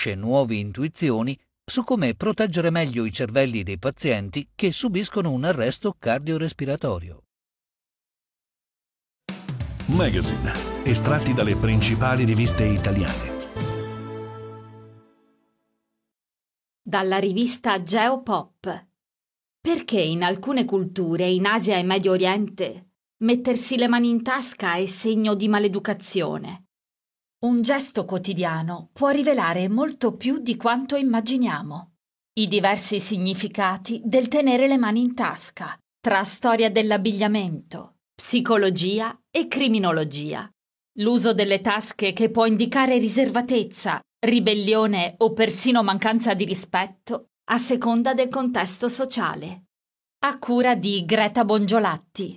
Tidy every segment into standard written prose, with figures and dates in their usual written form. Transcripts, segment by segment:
fornisce nuove intuizioni su come proteggere meglio i cervelli dei pazienti che subiscono un arresto cardiorespiratorio. Magazine, estratti dalle principali riviste italiane. Dalla rivista Geopop. Perché in alcune culture, in Asia e Medio Oriente, mettersi le mani in tasca è segno di maleducazione? Un gesto quotidiano può rivelare molto più di quanto immaginiamo. I diversi significati del tenere le mani in tasca, tra storia dell'abbigliamento, psicologia e criminologia. L'uso delle tasche che può indicare riservatezza, ribellione o persino mancanza di rispetto a seconda del contesto sociale. A cura di Greta Bongiolatti.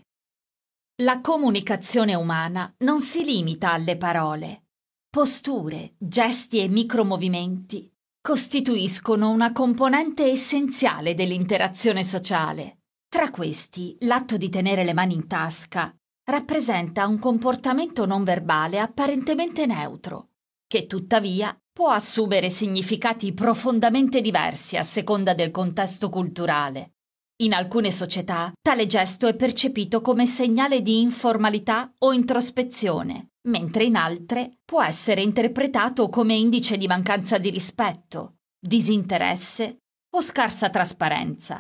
La comunicazione umana non si limita alle parole. Posture, gesti e micromovimenti costituiscono una componente essenziale dell'interazione sociale. Tra questi, l'atto di tenere le mani in tasca rappresenta un comportamento non verbale apparentemente neutro, che tuttavia può assumere significati profondamente diversi a seconda del contesto culturale. In alcune società, tale gesto è percepito come segnale di informalità o introspezione, mentre in altre può essere interpretato come indice di mancanza di rispetto, disinteresse o scarsa trasparenza.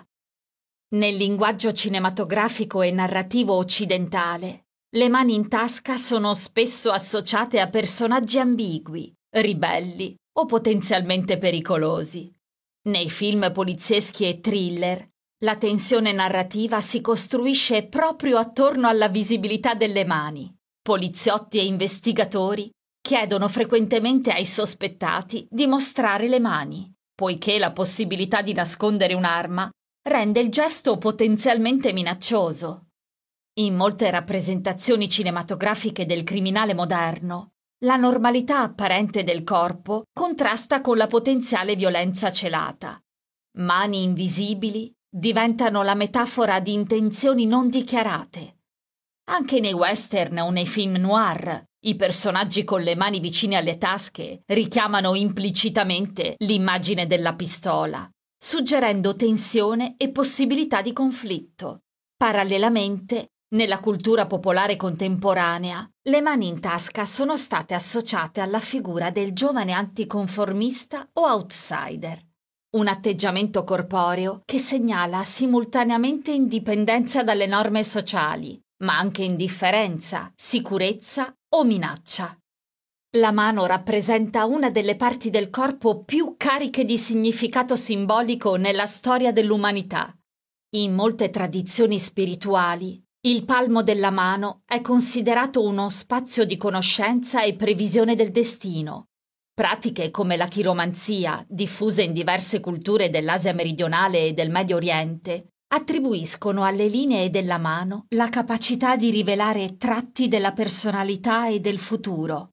Nel linguaggio cinematografico e narrativo occidentale, le mani in tasca sono spesso associate a personaggi ambigui, ribelli o potenzialmente pericolosi. Nei film polizieschi e thriller, la tensione narrativa si costruisce proprio attorno alla visibilità delle mani. Poliziotti e investigatori chiedono frequentemente ai sospettati di mostrare le mani, poiché la possibilità di nascondere un'arma rende il gesto potenzialmente minaccioso. In molte rappresentazioni cinematografiche del criminale moderno, la normalità apparente del corpo contrasta con la potenziale violenza celata. Mani invisibili diventano la metafora di intenzioni non dichiarate. Anche nei western o nei film noir, i personaggi con le mani vicine alle tasche richiamano implicitamente l'immagine della pistola, suggerendo tensione e possibilità di conflitto. Parallelamente, nella cultura popolare contemporanea, le mani in tasca sono state associate alla figura del giovane anticonformista o outsider. Un atteggiamento corporeo che segnala simultaneamente indipendenza dalle norme sociali, ma anche indifferenza, sicurezza o minaccia. La mano rappresenta una delle parti del corpo più cariche di significato simbolico nella storia dell'umanità. In molte tradizioni spirituali, il palmo della mano è considerato uno spazio di conoscenza e previsione del destino. Pratiche come la chiromanzia, diffuse in diverse culture dell'Asia meridionale e del Medio Oriente, attribuiscono alle linee della mano la capacità di rivelare tratti della personalità e del futuro.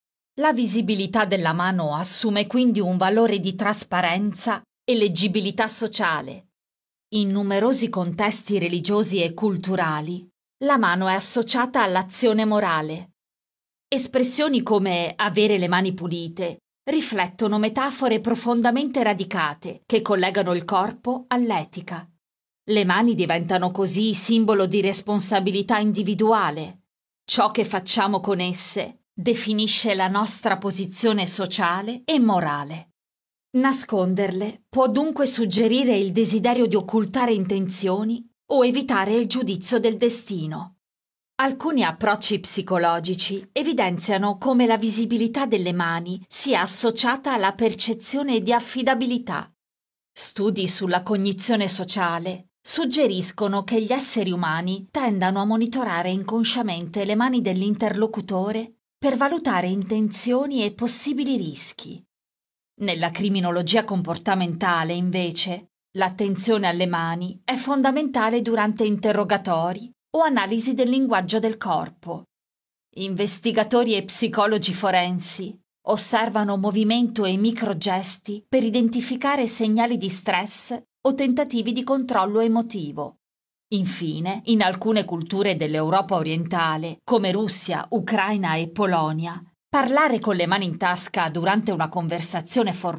La visibilità della mano assume quindi un valore di trasparenza e leggibilità sociale. In numerosi contesti religiosi e culturali, la mano è associata all'azione morale. Espressioni come avere le mani pulite riflettono metafore profondamente radicate che collegano il corpo all'etica. Le mani diventano così simbolo di responsabilità individuale. Ciò che facciamo con esse definisce la nostra posizione sociale e morale. Nasconderle può dunque suggerire il desiderio di occultare intenzioni o evitare il giudizio del destino. Alcuni approcci psicologici evidenziano come la visibilità delle mani sia associata alla percezione di affidabilità. Studi sulla cognizione sociale suggeriscono che gli esseri umani tendano a monitorare inconsciamente le mani dell'interlocutore per valutare intenzioni e possibili rischi. Nella criminologia comportamentale, invece, l'attenzione alle mani è fondamentale durante interrogatori o analisi del linguaggio del corpo. Investigatori e psicologi forensi osservano movimento e microgesti per identificare segnali di stress o tentativi di controllo emotivo. Infine, in alcune culture dell'Europa orientale, come Russia, Ucraina e Polonia, parlare con le mani in tasca durante una conversazione formale